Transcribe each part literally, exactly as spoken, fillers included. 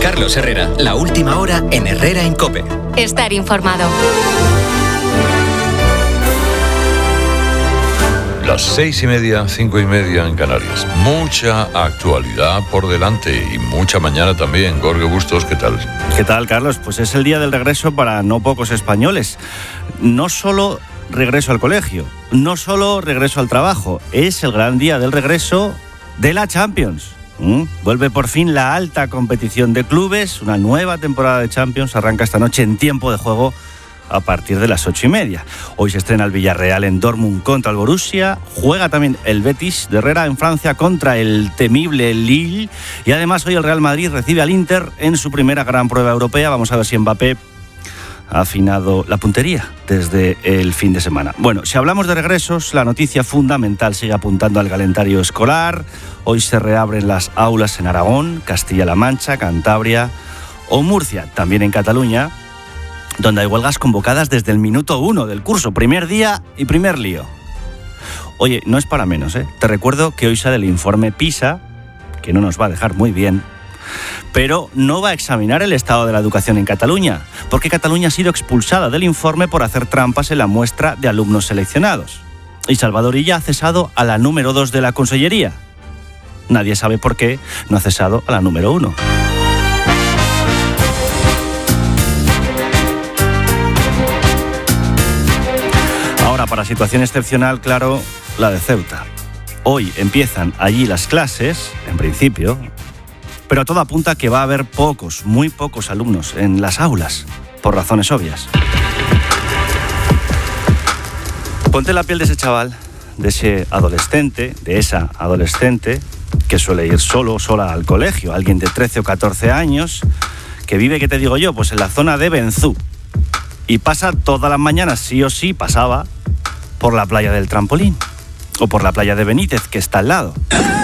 Carlos Herrera, la última hora en Herrera en COPE. Estar informado. Las seis y media, cinco y media en Canarias. Mucha actualidad por delante y mucha mañana también. Jorge Bustos, ¿qué tal? ¿Qué tal, Carlos? Pues es el día del regreso para no pocos españoles. No solo regreso al colegio, no solo regreso al trabajo, es el gran día del regreso de la Champions. ¿Mm? Vuelve por fin la alta competición de clubes, una nueva temporada de Champions arranca esta noche en tiempo de juego a partir de las ocho y media. Hoy se estrena el Villarreal en Dortmund contra el Borussia, juega también el Betis de Herrera en Francia contra el temible Lille y además hoy el Real Madrid recibe al Inter en su primera gran prueba europea. Vamos a ver si Mbappé ha afinado la puntería desde el fin de semana. Bueno, si hablamos de regresos, la noticia fundamental sigue apuntando al calendario escolar. Hoy se reabren las aulas en Aragón, Castilla-La Mancha, Cantabria o Murcia, también en Cataluña, donde hay huelgas convocadas desde el minuto uno del curso, primer día y primer lío. Oye, no es para menos, ¿eh? Te recuerdo que hoy sale el informe PISA, que no nos va a dejar muy bien, pero no va a examinar el estado de la educación en Cataluña, porque Cataluña ha sido expulsada del informe por hacer trampas en la muestra de alumnos seleccionados. Y Salvador Illa ha cesado a la número dos de la Consellería. Nadie sabe por qué no ha cesado a la número uno. Ahora, para situación excepcional, claro, la de Ceuta. Hoy empiezan allí las clases, en principio, pero todo apunta a que va a haber pocos, muy pocos alumnos en las aulas, por razones obvias. Ponte la piel de ese chaval, de ese adolescente, de esa adolescente, que suele ir solo o sola al colegio, alguien de trece o catorce años, que vive, ¿qué te digo yo? Pues en la zona de Benzú, y pasa todas las mañanas, sí o sí, pasaba por la playa del Trampolín, o por la playa de Benítez, que está al lado.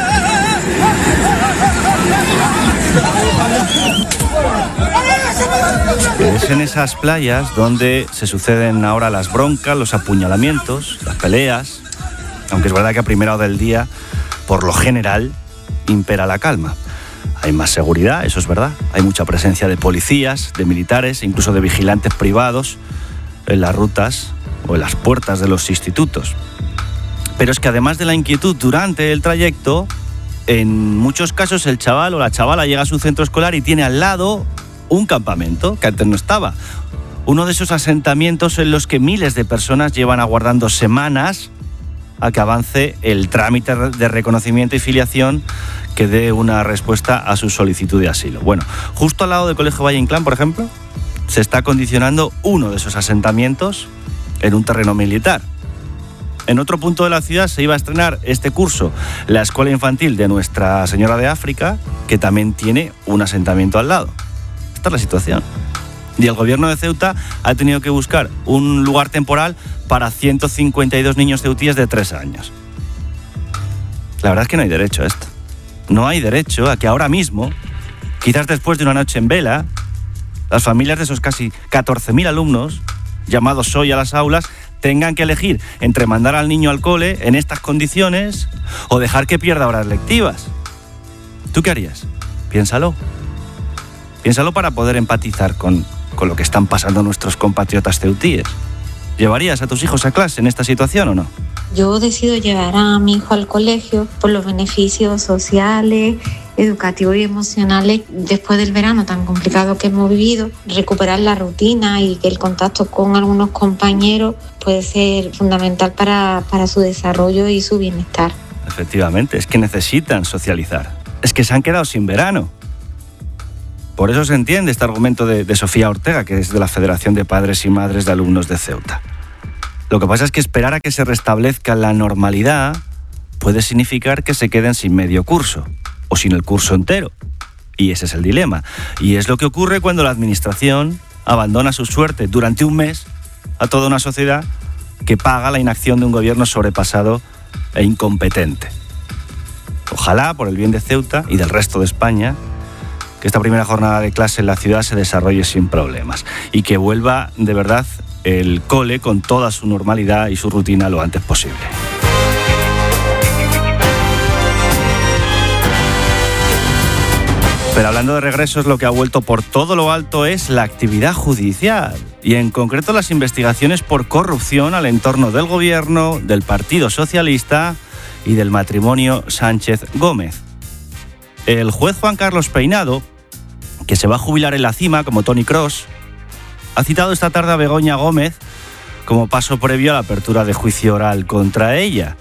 Es en esas playas donde se suceden ahora las broncas, los apuñalamientos, las peleas, aunque es verdad que a primera hora del día, por lo general, impera la calma. Hay más seguridad, eso es verdad, hay mucha presencia de policías, de militares, incluso de vigilantes privados en las rutas o en las puertas de los institutos. Pero es que además de la inquietud durante el trayecto, en muchos casos el chaval o la chavala llega a su centro escolar y tiene al lado un campamento que antes no estaba. Uno de esos asentamientos en los que miles de personas llevan aguardando semanas a que avance el trámite de reconocimiento y filiación que dé una respuesta a su solicitud de asilo. Bueno, justo al lado del Colegio Valle Inclán, por ejemplo, se está acondicionando uno de esos asentamientos en un terreno militar. En otro punto de la ciudad se iba a estrenar este curso la Escuela Infantil de Nuestra Señora de África, que también tiene un asentamiento al lado. Esta es la situación. Y el gobierno de Ceuta ha tenido que buscar un lugar temporal para ciento cincuenta y dos niños ceutíes de tres años. La verdad es que no hay derecho a esto. No hay derecho a que ahora mismo, quizás después de una noche en vela, las familias de esos casi catorce mil alumnos, llamados hoy a las aulas, tengan que elegir entre mandar al niño al cole en estas condiciones o dejar que pierda horas lectivas. ¿Tú qué harías? Piénsalo. Piénsalo para poder empatizar con, con lo que están pasando nuestros compatriotas ceutíes. ¿Llevarías a tus hijos a clase en esta situación o no? Yo decido llevar a mi hijo al colegio por los beneficios sociales, educativos y emocionales después del verano tan complicado que hemos vivido. Recuperar la rutina y que el contacto con algunos compañeros puede ser fundamental para, para su desarrollo y su bienestar. Efectivamente, es que necesitan socializar. Es que se han quedado sin verano. Por eso se entiende este argumento de, de Sofía Ortega, que es de la Federación de Padres y Madres de Alumnos de Ceuta. Lo que pasa es que esperar a que se restablezca la normalidad puede significar que se queden sin medio curso o sin el curso entero. Y ese es el dilema. Y es lo que ocurre cuando la administración abandona su suerte durante un mes a toda una sociedad que paga la inacción de un gobierno sobrepasado e incompetente. Ojalá, por el bien de Ceuta y del resto de España, que esta primera jornada de clase en la ciudad se desarrolle sin problemas y que vuelva de verdad el cole con toda su normalidad y su rutina lo antes posible. Pero hablando de regresos, lo que ha vuelto por todo lo alto es la actividad judicial y en concreto las investigaciones por corrupción al entorno del gobierno, del Partido Socialista y del matrimonio Sánchez-Gómez. El juez Juan Carlos Peinado, que se va a jubilar en la cima como Tony Cross, ha citado esta tarde a Begoña Gómez como paso previo a la apertura de juicio oral contra ella,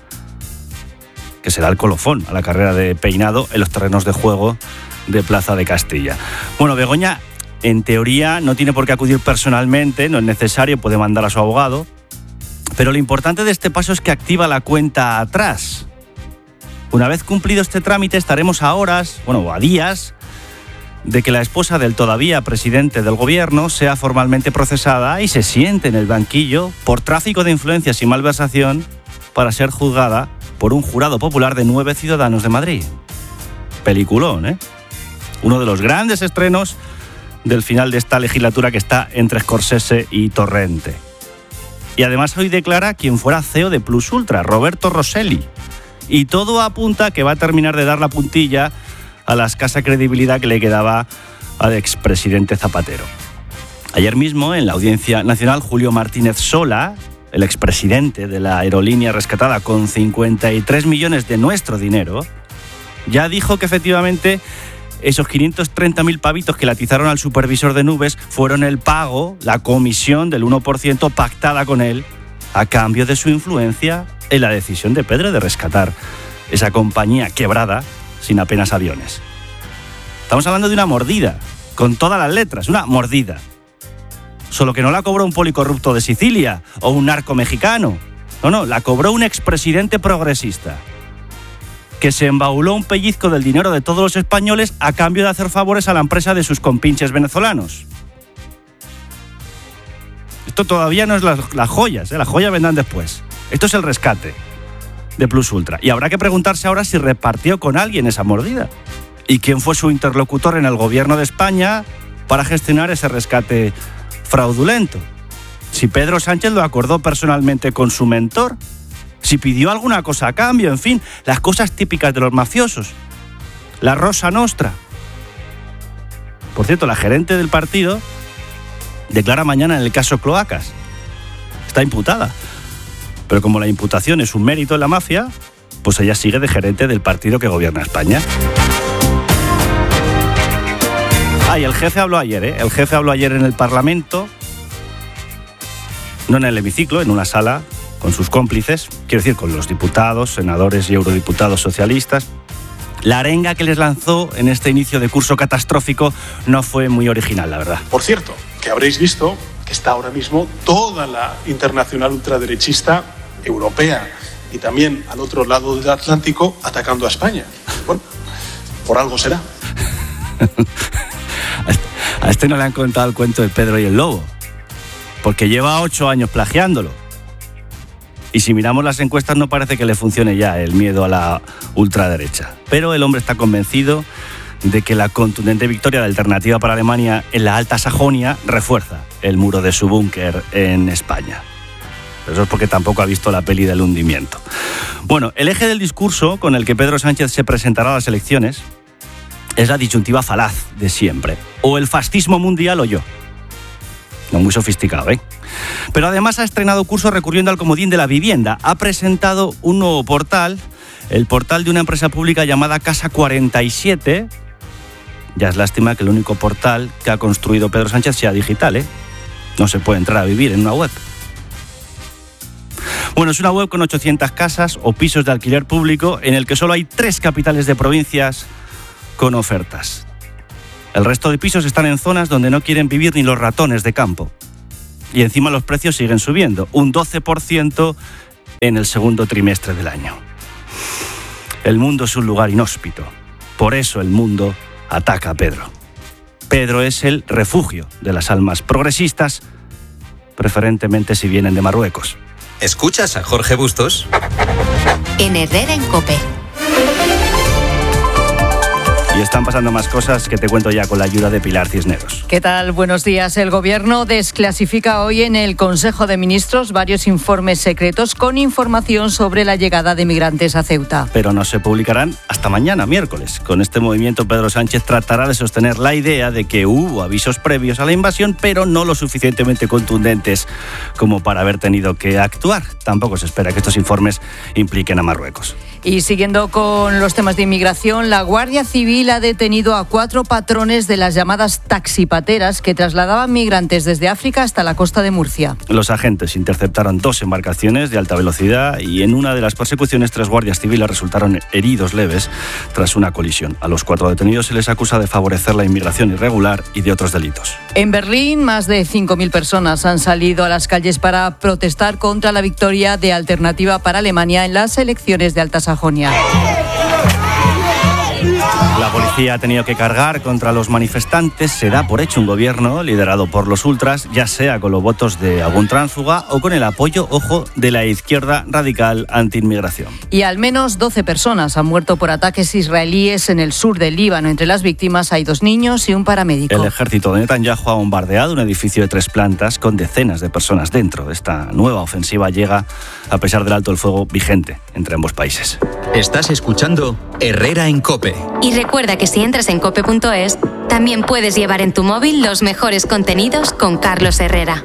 que será el colofón a la carrera de Peinado en los terrenos de juego de Plaza de Castilla. Bueno, Begoña, en teoría, no tiene por qué acudir personalmente, no es necesario, puede mandar a su abogado, pero lo importante de este paso es que activa la cuenta atrás. Una vez cumplido este trámite, estaremos a horas, bueno, a días, de que la esposa del todavía presidente del gobierno sea formalmente procesada y se siente en el banquillo por tráfico de influencias y malversación para ser juzgada por un jurado popular de nueve ciudadanos de Madrid. Peliculón, ¿eh? Uno de los grandes estrenos del final de esta legislatura que está entre Scorsese y Torrente. Y además hoy declara quien fuera C E O de Plus Ultra, Roberto Rosselli. Y todo apunta a que va a terminar de dar la puntilla a la escasa credibilidad que le quedaba al expresidente Zapatero. Ayer mismo, en la Audiencia Nacional, Julio Martínez Sola, el expresidente de la aerolínea rescatada con cincuenta y tres millones de nuestro dinero, ya dijo que efectivamente esos quinientos treinta mil pavitos que le atizaron al supervisor de nubes fueron el pago, la comisión del uno por ciento pactada con él a cambio de su influencia en la decisión de Pedro de rescatar esa compañía quebrada sin apenas aviones. Estamos hablando de una mordida, con todas las letras, una mordida. Solo que no la cobró un policorrupto de Sicilia o un narco mexicano. No, no, la cobró un expresidente progresista que se embauló un pellizco del dinero de todos los españoles a cambio de hacer favores a la empresa de sus compinches venezolanos. Esto todavía no es las, las joyas, ¿eh? Las joyas vendrán después. Esto es el rescate de Plus Ultra. Y habrá que preguntarse ahora si repartió con alguien esa mordida. ¿Y quién fue su interlocutor en el gobierno de España para gestionar ese rescate fraudulento? Si Pedro Sánchez lo acordó personalmente con su mentor, si pidió alguna cosa a cambio, en fin, las cosas típicas de los mafiosos. La Rosa Nostra. Por cierto, la gerente del partido declara mañana en el caso Cloacas. Está imputada. Pero como la imputación es un mérito en la mafia, pues ella sigue de gerente del partido que gobierna España. Ah, y el jefe habló ayer, ¿eh? El jefe habló ayer en el Parlamento, no en el hemiciclo, en una sala con sus cómplices, quiero decir, con los diputados, senadores y eurodiputados socialistas. La arenga que les lanzó en este inicio de curso catastrófico no fue muy original, la verdad. Por cierto, que habréis visto que está ahora mismo toda la internacional ultraderechista europea y también al otro lado del Atlántico atacando a España. Bueno, por algo será. A este no le han contado el cuento de Pedro y el Lobo, porque lleva ocho años plagiándolo. Y si miramos las encuestas no parece que le funcione ya el miedo a la ultraderecha. Pero el hombre está convencido de que la contundente victoria de Alternativa para Alemania en la Alta Sajonia refuerza el muro de su búnker en España. Pero eso es porque tampoco ha visto la peli del hundimiento. Bueno, el eje del discurso con el que Pedro Sánchez se presentará a las elecciones es la disyuntiva falaz de siempre. O el fascismo mundial o yo. No muy sofisticado, ¿eh? Pero además ha estrenado curso recurriendo al comodín de la vivienda. Ha presentado un nuevo portal, el portal de una empresa pública llamada Casa cuarenta y siete. Ya es lástima que el único portal que ha construido Pedro Sánchez sea digital, ¿eh? No se puede entrar a vivir en una web. Bueno, es una web con ochocientas casas o pisos de alquiler público en el que solo hay tres capitales de provincias con ofertas. El resto de pisos están en zonas donde no quieren vivir ni los ratones de campo. Y encima los precios siguen subiendo, un doce por ciento en el segundo trimestre del año. El mundo es un lugar inhóspito. Por eso el mundo ataca a Pedro. Pedro es el refugio de las almas progresistas, preferentemente si vienen de Marruecos. ¿Escuchas a Jorge Bustos? En Herrera en COPE. Y Y están pasando más cosas que te cuento ya con la ayuda de Pilar Cisneros. ¿Qué tal? Buenos días. El Gobierno desclasifica hoy en el Consejo de Ministros varios informes secretos con información sobre la llegada de migrantes a Ceuta. Pero no se publicarán hasta mañana, miércoles. Con este movimiento, Pedro Sánchez tratará de sostener la idea de que hubo avisos previos a la invasión, pero no lo suficientemente contundentes como para haber tenido que actuar. Tampoco se espera que estos informes impliquen a Marruecos. Y siguiendo con los temas de inmigración, la Guardia Civil ha detenido a cuatro patrones de las llamadas taxipateras que trasladaban migrantes desde África hasta la costa de Murcia. Los agentes interceptaron dos embarcaciones de alta velocidad y en una de las persecuciones tres guardias civiles resultaron heridos leves tras una colisión. A los cuatro detenidos se les acusa de favorecer la inmigración irregular y de otros delitos. En Berlín, más de cinco mil personas han salido a las calles para protestar contra la victoria de Alternativa para Alemania en las elecciones de Alta Sajonia. La policía ha tenido que cargar contra los manifestantes. Se da por hecho un gobierno liderado por los ultras, ya sea con los votos de algún tránsfuga o con el apoyo, ojo, de la izquierda radical anti-inmigración. Y al menos doce personas han muerto por ataques israelíes en el sur del Líbano. Entre las víctimas hay dos niños y un paramédico. El ejército de Netanyahu ha bombardeado un edificio de tres plantas con decenas de personas dentro. Esta nueva ofensiva llega a pesar del alto el fuego vigente entre ambos países. Estás escuchando Herrera en COPE. Y recuerda que si entras en cope punto es, también puedes llevar en tu móvil los mejores contenidos con Carlos Herrera.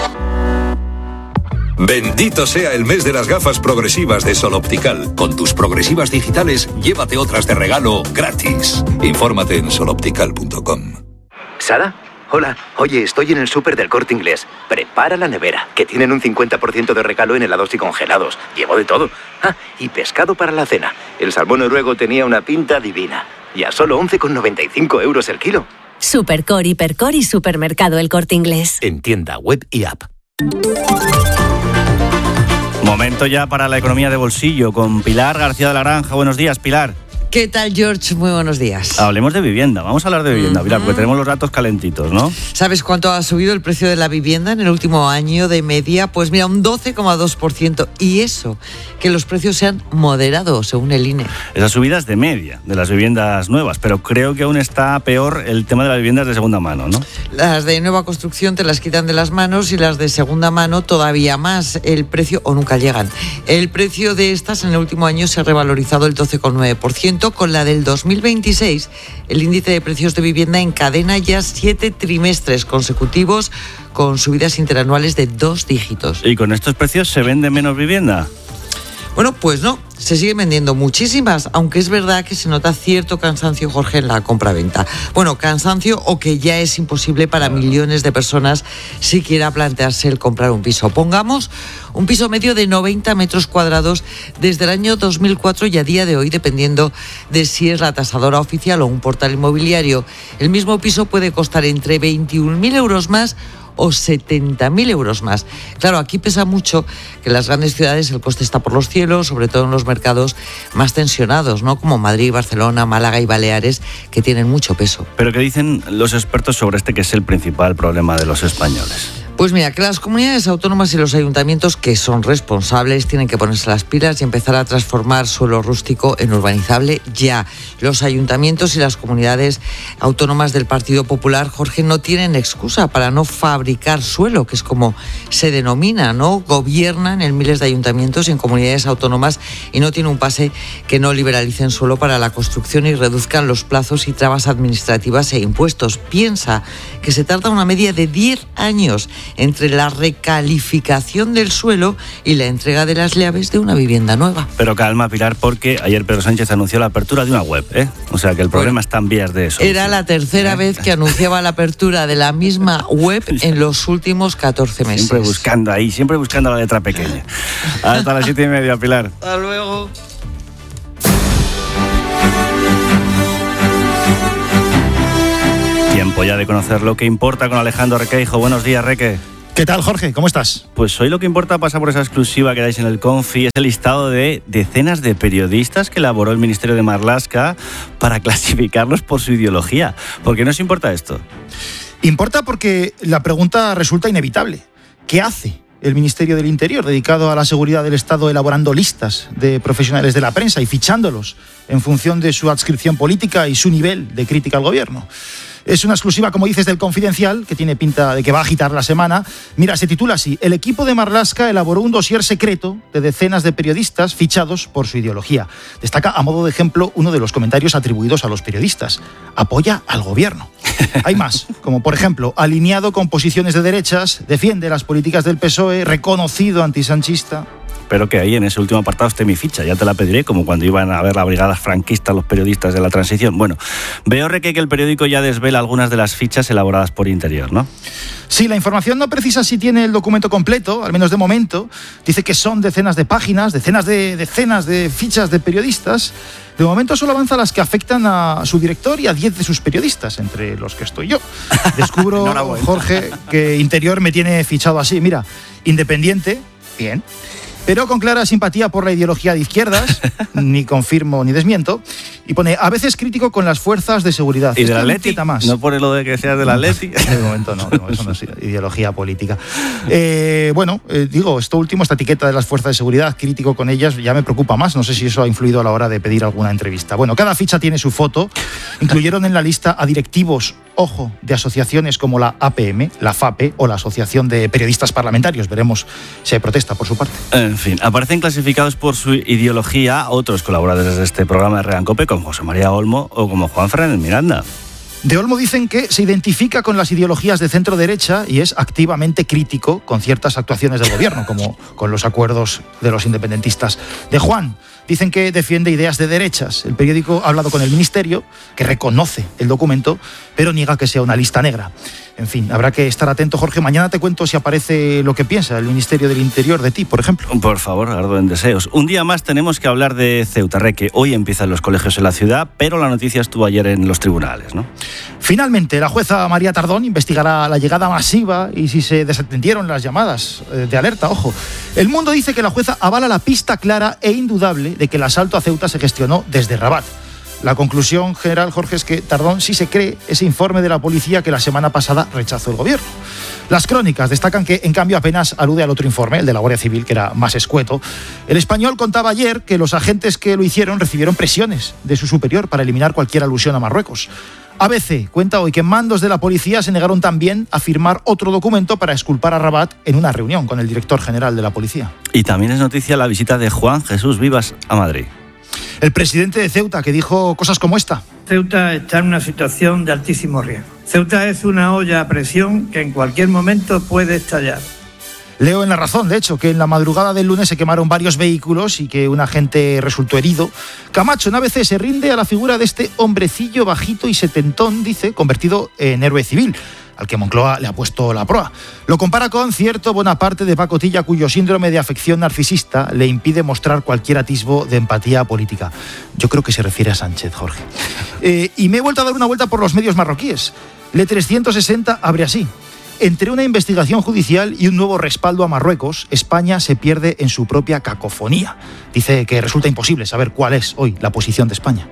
Bendito sea el mes de las gafas progresivas de Sol Optical. Con tus progresivas digitales, llévate otras de regalo gratis. Infórmate en sol optical punto com. ¿Sara? Hola, oye, estoy en el súper del Corte Inglés. Prepara la nevera, que tienen un cincuenta por ciento de regalo en helados y congelados. Llevo de todo. Ah, y pescado para la cena. El salmón noruego tenía una pinta divina. Y a solo once con noventa y cinco euros el kilo. Supercor, Hipercor y Supermercado El Corte Inglés. En tienda, web y app. Momento ya para la economía de bolsillo con Pilar García de la Granja. Buenos días, Pilar. ¿Qué tal, George? Muy buenos días. Hablemos de vivienda. Vamos a hablar de vivienda, Uh-huh. Pilar, porque tenemos los datos calentitos, ¿no? ¿Sabes cuánto ha subido el precio de la vivienda en el último año de media? Pues mira, un doce coma dos por ciento. Y eso, que los precios se han moderado, según el I N E. Esas subidas de media de las viviendas nuevas, pero creo que aún está peor el tema de las viviendas de segunda mano, ¿no? Las de nueva construcción te las quitan de las manos y las de segunda mano todavía más. El precio, o nunca llegan. El precio de estas en el último año se ha revalorizado el doce coma nueve por ciento, con la del dos mil veintiséis, el índice de precios de vivienda encadena ya siete trimestres consecutivos con subidas interanuales de dos dígitos. ¿Y con estos precios se vende menos vivienda? Bueno, pues no, se siguen vendiendo muchísimas, aunque es verdad que se nota cierto cansancio, Jorge, en la compraventa. Bueno, cansancio o que ya es imposible para millones de personas siquiera plantearse el comprar un piso. Pongamos un piso medio de noventa metros cuadrados desde el año dos mil cuatro y a día de hoy, dependiendo de si es la tasadora oficial o un portal inmobiliario. El mismo piso puede costar entre veintiún mil euros más o setenta mil euros más. Claro, aquí pesa mucho que en las grandes ciudades el coste está por los cielos, sobre todo en los mercados más tensionados, ¿no? Como Madrid, Barcelona, Málaga y Baleares, que tienen mucho peso. ¿Pero qué dicen los expertos sobre este que es el principal problema de los españoles? Pues mira, que las comunidades autónomas y los ayuntamientos, que son responsables, tienen que ponerse las pilas y empezar a transformar suelo rústico en urbanizable ya. Los ayuntamientos y las comunidades autónomas del Partido Popular, Jorge, no tienen excusa para no fabricar suelo, que es como se denomina, ¿no? Gobiernan en miles de ayuntamientos y en comunidades autónomas y no tiene un pase que no liberalicen suelo para la construcción y reduzcan los plazos y trabas administrativas e impuestos. Piensa que se tarda una media de diez años entre la recalificación del suelo y la entrega de las llaves de una vivienda nueva. Pero calma, Pilar, porque ayer Pedro Sánchez anunció la apertura de una web, ¿eh? O sea que el problema bueno, está en vías de eso. Era la tercera ¿Eh? vez que anunciaba la apertura de la misma web en los últimos catorce meses. Siempre buscando ahí, siempre buscando la letra pequeña. Hasta las siete y media, Pilar. Hasta luego. Tiempo ya de conocer lo que importa con Alejandro Requeijo. Buenos días, Reque. ¿Qué tal, Jorge? ¿Cómo estás? Pues hoy lo que importa pasa por esa exclusiva que dais en el Confi, es el listado de decenas de periodistas que elaboró el Ministerio de Marlaska para clasificarlos por su ideología. ¿Por qué nos importa esto? Importa porque la pregunta resulta inevitable. ¿Qué hace el Ministerio del Interior, dedicado a la seguridad del Estado, elaborando listas de profesionales de la prensa y fichándolos en función de su adscripción política y su nivel de crítica al gobierno. Es una exclusiva, como dices, del Confidencial, que tiene pinta de que va a agitar la semana. Mira, se titula así: el equipo de Marlaska elaboró un dossier secreto de decenas de periodistas fichados por su ideología. Destaca, a modo de ejemplo, uno de los comentarios atribuidos a los periodistas: apoya al gobierno. Hay más, como por ejemplo, alineado con posiciones de derechas, defiende las políticas del P S O E, reconocido antisanchista. Pero que ahí en ese último apartado esté mi ficha, ya te la pediré, como cuando iban a ver la brigada franquista los periodistas de la transición. Bueno, veo, Reque, que el periódico ya desvela algunas de las fichas elaboradas por Interior, ¿no? Sí, la información no precisa si tiene el documento completo, al menos de momento. Dice que son decenas de páginas, decenas de decenas de fichas de periodistas. De momento solo avanza las que afectan a su director y a diez de sus periodistas, entre los que estoy yo. Descubro, Jorge, que Interior me tiene fichado así. Mira, independiente, bien, pero con clara simpatía por la ideología de izquierdas, ni confirmo ni desmiento, y pone a veces crítico con las fuerzas de seguridad. ¿Y de la Atleti? ¿No pone lo de que seas de la Atleti? De momento no, no, eso no es ideología política. Eh, bueno, eh, digo, esto último, esta etiqueta de las fuerzas de seguridad, crítico con ellas, ya me preocupa más. No sé si eso ha influido a la hora de pedir alguna entrevista. Bueno, cada ficha tiene su foto. Incluyeron en la lista a directivos, ojo, de asociaciones como la A P M, la F A P o la Asociación de Periodistas Parlamentarios. Veremos si hay protesta por su parte. En fin, aparecen clasificados por su ideología otros colaboradores de este programa de Herrera en COPE, como José María Olmo o como Juan Fernández Miranda. De Olmo dicen que se identifica con las ideologías de centro-derecha y es activamente crítico con ciertas actuaciones del gobierno, como con los acuerdos de los independentistas. De Juan dicen que defiende ideas de derechas. El periódico ha hablado con el Ministerio, que reconoce el documento, pero niega que sea una lista negra. En fin, habrá que estar atento, Jorge. Mañana te cuento si aparece lo que piensa el Ministerio del Interior de ti, por ejemplo. Por favor, ardo en deseos. Un día más tenemos que hablar de Ceuta, Reque. Hoy empiezan los colegios en la ciudad, pero la noticia estuvo ayer en los tribunales, ¿no? Finalmente, la jueza María Tardón investigará la llegada masiva y si se desatendieron las llamadas de alerta, ojo. El Mundo dice que la jueza avala la pista clara e indudable de que el asalto a Ceuta se gestionó desde Rabat. La conclusión general, Jorge, es que Tardón sí se cree ese informe de la policía que la semana pasada rechazó el gobierno. Las crónicas destacan que, en cambio, apenas alude al otro informe, el de la Guardia Civil, que era más escueto. El Español contaba ayer que los agentes que lo hicieron recibieron presiones de su superior para eliminar cualquier alusión a Marruecos. A B C cuenta hoy que mandos de la policía se negaron también a firmar otro documento para exculpar a Rabat en una reunión con el director general de la policía. Y también es noticia la visita de Juan Jesús Vivas a Madrid. El presidente de Ceuta, que dijo cosas como esta. Ceuta está en una situación de altísimo riesgo. Ceuta es una olla a presión que en cualquier momento puede estallar. Leo en La Razón, de hecho, que en la madrugada del lunes se quemaron varios vehículos y que un agente resultó herido. Camacho en A B C se rinde a la figura de este hombrecillo bajito y setentón, dice, convertido en héroe civil, al que Moncloa le ha puesto la proa. Lo compara con cierto Bonaparte de pacotilla, cuyo síndrome de afección narcisista le impide mostrar cualquier atisbo de empatía política. Yo creo que se refiere a Sánchez, Jorge. Eh, y me he vuelto a dar una vuelta por los medios marroquíes. Le trescientos sesenta abre así. Entre una investigación judicial y un nuevo respaldo a Marruecos, España se pierde en su propia cacofonía. Dice que resulta imposible saber cuál es hoy la posición de España.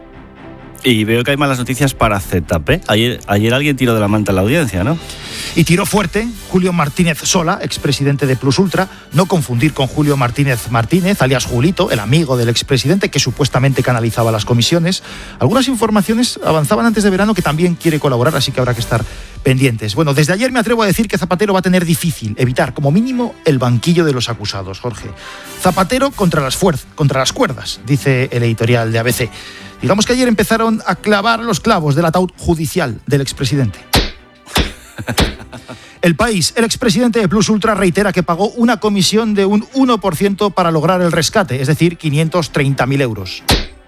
Y veo que hay malas noticias para Z P. Ayer, ayer alguien tiró de la manta en la audiencia, ¿no? Y tiró fuerte Julio Martínez Sola, expresidente de Plus Ultra. No confundir con Julio Martínez Martínez, alias Julito, el amigo del expresidente que supuestamente canalizaba las comisiones. Algunas informaciones avanzaban antes de verano que también quiere colaborar, así que habrá que estar pendientes. Bueno, desde ayer me atrevo a decir que Zapatero va a tener difícil evitar, como mínimo, el banquillo de los acusados, Jorge. Zapatero contra las, fuer- contra las cuerdas, dice el editorial de A B C. Digamos que ayer empezaron a clavar los clavos del ataúd judicial del expresidente. El País, el expresidente de Plus Ultra reitera que pagó una comisión de un uno por ciento para lograr el rescate, es decir, quinientos treinta mil euros.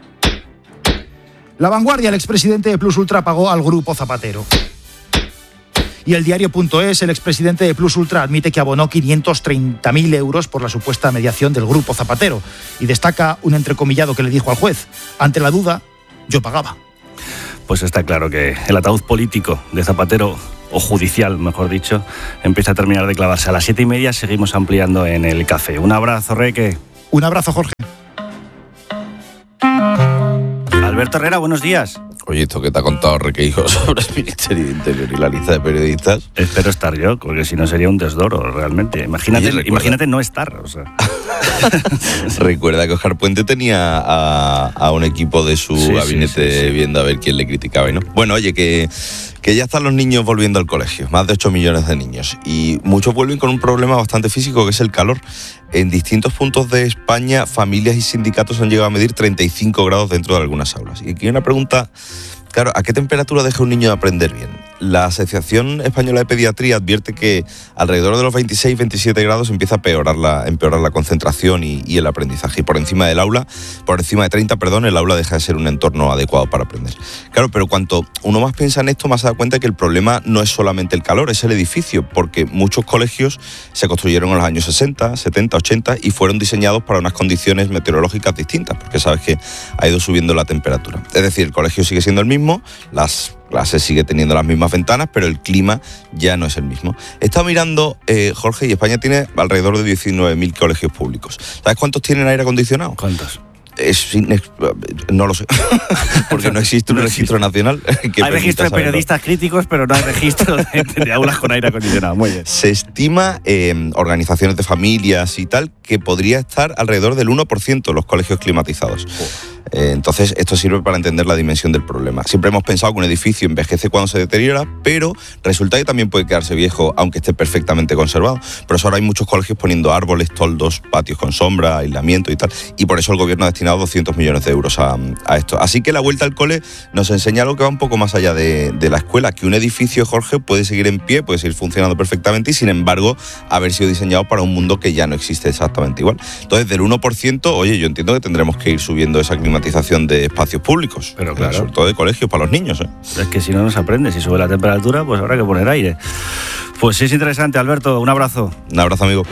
La Vanguardia, el expresidente de Plus Ultra pagó al grupo Zapatero. Y el diario.es, el expresidente de Plus Ultra admite que abonó quinientos treinta mil euros por la supuesta mediación del grupo Zapatero. Y destaca un entrecomillado que le dijo al juez: ante la duda, yo pagaba. Pues está claro que el ataúd político de Zapatero, o judicial, mejor dicho, empieza a terminar de clavarse. A las siete y media seguimos ampliando en el café. Un abrazo, Reque. Un abrazo, Jorge. Alberto. Alberto Herrera, buenos días. Oye, esto que te ha contado Requeijo sobre el Ministerio de Interior y la lista de periodistas. Espero estar yo, porque si no sería un desdoro, realmente. Imagínate, Oye, imagínate no estar. O sea. Recuerda que Óscar Puente tenía a, a un equipo de su sí, gabinete sí, sí, sí. viendo a ver quién le criticaba y no. Bueno, oye, que, que ya están los niños volviendo al colegio, más de ocho millones de niños. Y muchos vuelven con un problema bastante físico, que es el calor. En distintos puntos de España, familias y sindicatos han llegado a medir treinta y cinco grados dentro de algunas aulas. Y aquí hay una pregunta, claro, ¿a qué temperatura deja un niño de aprender bien? La Asociación Española de Pediatría advierte que alrededor de los veintiséis veintisiete grados empieza a empeorar la, empeorar la concentración y, y el aprendizaje. Y por encima del aula, por encima de treinta, perdón, el aula deja de ser un entorno adecuado para aprender. Claro, pero cuanto uno más piensa en esto, más se da cuenta que el problema no es solamente el calor, es el edificio, porque muchos colegios se construyeron en los años sesenta, setenta, ochenta y fueron diseñados para unas condiciones meteorológicas distintas, porque sabes que ha ido subiendo la temperatura. Es decir, el colegio sigue siendo el mismo, las clases sigue teniendo las mismas ventanas, pero el clima ya no es el mismo. He estado mirando, eh, Jorge, y España tiene alrededor de diecinueve mil colegios públicos. ¿Sabes cuántos tienen aire acondicionado? ¿Cuántos? Es, no lo sé, porque no existe un no registro existe. nacional. Que hay registro de periodistas críticos, pero no hay registro de, de aulas con aire acondicionado. Muy bien. Se estima, eh, organizaciones de familias y tal, que podría estar alrededor del uno por ciento los colegios climatizados. Oh. Eh, entonces, esto sirve para entender la dimensión del problema. Siempre hemos pensado que un edificio envejece cuando se deteriora, pero resulta que también puede quedarse viejo, aunque esté perfectamente conservado. Por eso ahora hay muchos colegios poniendo árboles, toldos, patios con sombra, aislamiento y tal. Y por eso el gobierno ha destinado doscientos millones de euros a, a esto. Así que la vuelta al cole nos enseña algo que va un poco más allá de, de la escuela, que un edificio, Jorge, puede seguir en pie, puede seguir funcionando perfectamente y, sin embargo, haber sido diseñado para un mundo que ya no existe exactamente igual. Entonces, del uno por ciento, oye, yo entiendo que tendremos que ir subiendo esa climatización de espacios públicos, pero claro, sobre todo de colegios para los niños, ¿eh? Es que si no nos aprende, si sube la temperatura, pues habrá que poner aire. Pues sí, es interesante, Alberto, un abrazo. Un abrazo, amigo.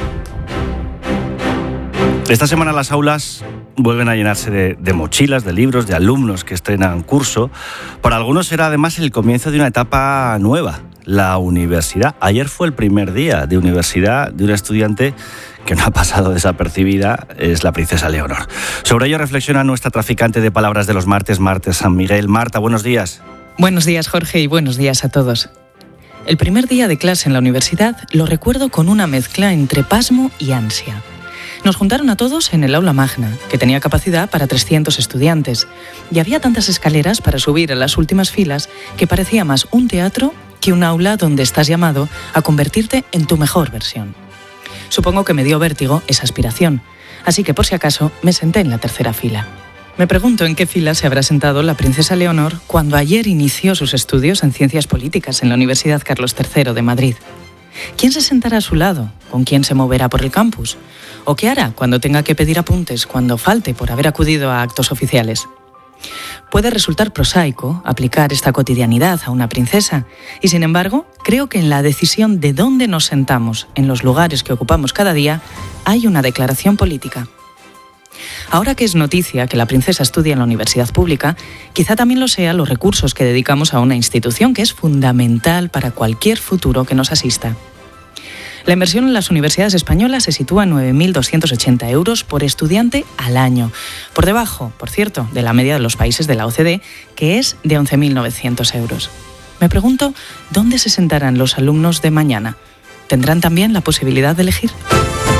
Esta semana las aulas vuelven a llenarse de, de mochilas, de libros, de alumnos que estrenan curso. Para algunos será además el comienzo de una etapa nueva, la universidad. Ayer fue el primer día de universidad de una estudiante que no ha pasado desapercibida, es la princesa Leonor. Sobre ello reflexiona nuestra traficante de palabras de los martes, Marta San Miguel. Marta, buenos días. Buenos días, Jorge, y buenos días a todos. El primer día de clase en la universidad lo recuerdo con una mezcla entre pasmo y ansia. Nos juntaron a todos en el aula magna, que tenía capacidad para trescientos estudiantes, y había tantas escaleras para subir a las últimas filas que parecía más un teatro que un aula donde estás llamado a convertirte en tu mejor versión. Supongo que me dio vértigo esa aspiración, así que por si acaso me senté en la tercera fila. Me pregunto en qué fila se habrá sentado la princesa Leonor cuando ayer inició sus estudios en Ciencias Políticas en la Universidad Carlos tercero de Madrid. ¿Quién se sentará a su lado? ¿Con quién se moverá por el campus? ¿O qué hará cuando tenga que pedir apuntes cuando falte por haber acudido a actos oficiales? Puede resultar prosaico aplicar esta cotidianidad a una princesa, y sin embargo, creo que en la decisión de dónde nos sentamos en los lugares que ocupamos cada día hay una declaración política. Ahora que es noticia que la princesa estudia en la universidad pública, quizá también lo sea los recursos que dedicamos a una institución que es fundamental para cualquier futuro que nos asista. La inversión en las universidades españolas se sitúa en nueve mil doscientos ochenta euros por estudiante al año, por debajo, por cierto, de la media de los países de la O C D, que es de once mil novecientos euros. Me pregunto, ¿dónde se sentarán los alumnos de mañana? ¿Tendrán también la posibilidad de elegir?